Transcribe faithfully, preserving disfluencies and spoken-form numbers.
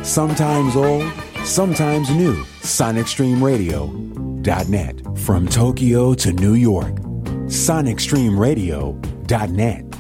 Sometimes old, sometimes new. Sonic Stream Radio dot net. From Tokyo to New York. Sonic Stream Radio dot net.